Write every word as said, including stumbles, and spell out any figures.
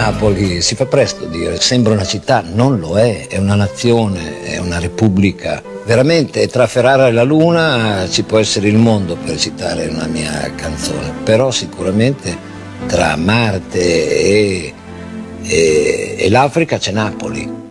Napoli, si fa presto a dire, sembra una città, non lo è, è una nazione, è una repubblica. Veramente tra Ferrara e la Luna ci può essere il mondo, per citare una mia canzone, però sicuramente tra Marte e, e, e l'Africa c'è Napoli.